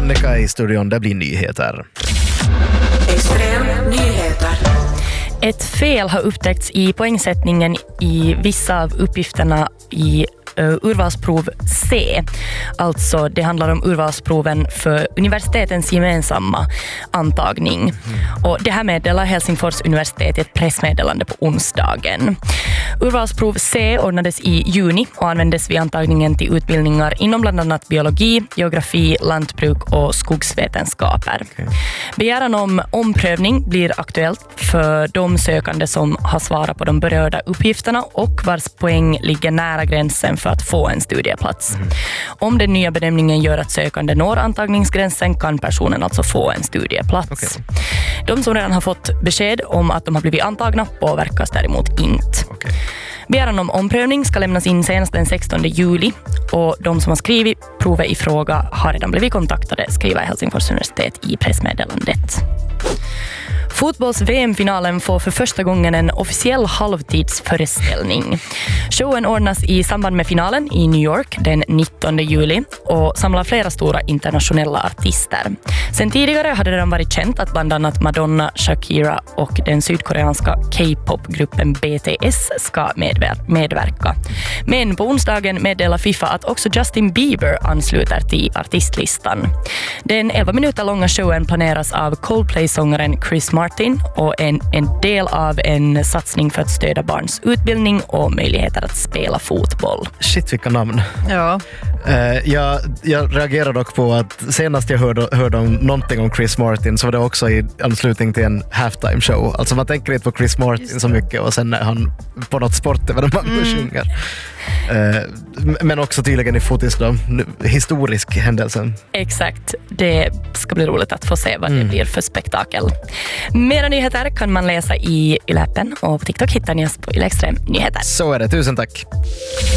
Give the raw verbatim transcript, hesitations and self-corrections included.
Annika i studion, det blir nyheter. Extrem nyheter. Ett fel har upptäckts i poängsättningen i vissa av uppgifterna i uh, urvalsprov C. Alltså det handlar om urvalsproven för universitetens gemensamma antagning. Mm. Och det här meddelar Helsingfors universitet i ett pressmeddelande på onsdagen. Urvalsprov C ordnades i juni och användes vid antagningen till utbildningar inom bland annat biologi, geografi, lantbruk och skogsvetenskaper. Okay. Begäran om omprövning blir aktuellt för de sökande som har svarat på de berörda uppgifterna och vars poäng ligger nära gränsen för att få en studieplats. Mm. Om den nya bedömningen gör att sökande når antagningsgränsen kan personen alltså få en studieplats. Okay. De som redan har fått besked om att de har blivit antagna påverkas däremot inte. Okay. Begäran om omprövning ska lämnas in senast den sextonde juli och de som har skrivit provet i fråga har redan blivit kontaktade, skriver Helsingfors universitet i pressmeddelandet. Fotbolls-V M-finalen får för första gången en officiell halvtidsföreställning. Showen ordnas i samband med finalen i New York den nittonde juli och samlar flera stora internationella artister. Sen tidigare hade det redan varit känt att bland annat Madonna, Shakira och den sydkoreanska K-pop-gruppen B T S ska medver- medverka. Men på onsdagen meddelar FIFA att också Justin Bieber ansluter till artistlistan. Den elva minuter långa showen planeras av Coldplay-sångaren Chris Martin och en, en del av en satsning för att stödja barns utbildning och möjligheter att spela fotboll. Shit, vilka namn. Ja. Uh, jag, jag reagerar dock på att senast jag hörde, hörde om någonting om Chris Martin så var det också i anslutning till en halftime show. Alltså man tänker inte på Chris Martin så mycket och sen är han på något sportevenemang mm. och sjunger. Uh, men också tydligen i fotis då, historisk händelse. Exakt, det ska bli roligt att få se vad mm. det blir för spektakel. Mera nyheter kan man läsa i Yle-appen och på TikTok hittar ni oss på Yle Extrem Nyheter. Så är det, tusen tack.